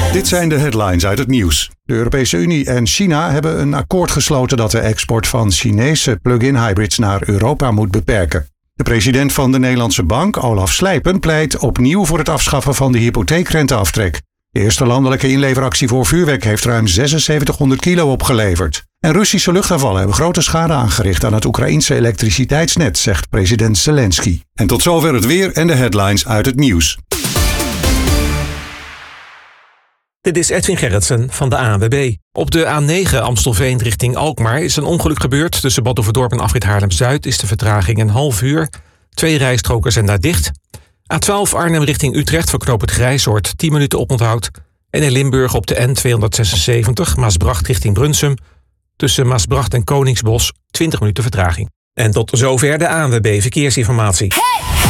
Dit zijn de headlines uit het nieuws. De Europese Unie en China hebben een akkoord gesloten dat de export van Chinese plug-in hybrids naar Europa moet beperken. De president van de Nederlandse Bank, Olaf Slijpen, pleit opnieuw voor het afschaffen van de hypotheekrenteaftrek. De eerste landelijke inleveractie voor vuurwerk heeft ruim 7600 kilo opgeleverd. En Russische luchtaanvallen hebben grote schade aangericht aan het Oekraïense elektriciteitsnet, zegt president Zelensky. En tot zover het weer en de headlines uit het nieuws. Dit is Edwin Gerritsen van de ANWB. Op de A9 Amstelveen richting Alkmaar is een ongeluk gebeurd. Tussen Bad Oeverdorp en Afrit Haarlem-Zuid is de vertraging een half uur. 2 rijstroken zijn daar dicht. A12 Arnhem richting Utrecht voor knooppunt Grijzoord 10 minuten oponthoud. En in Limburg op de N276 Maasbracht richting Brunsum. Tussen Maasbracht en Koningsbos 20 minuten vertraging. En tot zover de ANWB Verkeersinformatie.